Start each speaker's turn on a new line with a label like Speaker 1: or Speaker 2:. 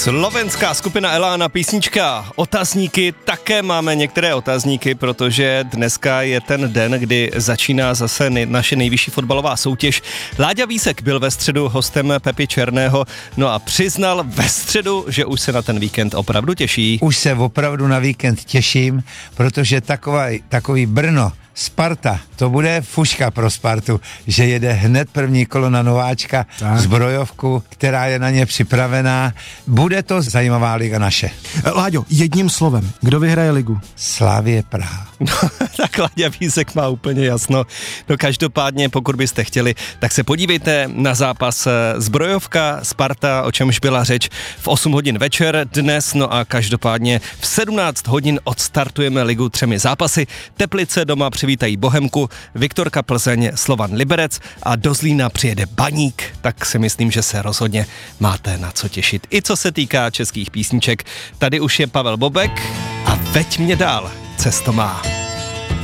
Speaker 1: Slovenská skupina Elána, písnička Otazníky, také máme některé otazníky, protože dneska je ten den, kdy začíná zase naše nejvyšší fotbalová soutěž. Láďa Vísek byl ve středu hostem Pepi Černého, no a přiznal ve středu, že už se na ten víkend opravdu těší.
Speaker 2: Už se opravdu na víkend těším, protože takový Brno, Sparta, to bude fuška pro Spartu, že jede hned první kolo na nováčka, zbrojovku, která je na ně připravená. Bude to zajímavá liga naše.
Speaker 3: Láďo, jedním slovem, kdo vyhraje ligu?
Speaker 2: Slavie Praha.
Speaker 1: No, tak Láďa Vísek má úplně jasno. No každopádně, pokud byste chtěli, tak se podívejte na zápas zbrojovka Sparta, o čemž byla řeč v 8 hodin večer dnes, no a každopádně v 17 hodin odstartujeme ligu 3 zápasy. Teplice doma přivítají Bohemku, Viktorka Plzeň, Slovan Liberec a do Zlína přijede Baník, tak si myslím, že se rozhodně máte na co těšit. I co se týká českých písniček, tady už je Pavel Bobek a veď mě dál, cesto má.